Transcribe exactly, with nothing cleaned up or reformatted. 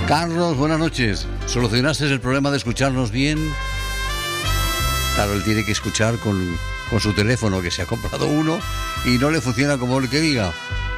Carlos, buenas noches. ¿Solucionaste el problema de escucharnos bien? Claro, él tiene que escuchar con, con su teléfono, que se ha comprado uno y no le funciona como el que diga.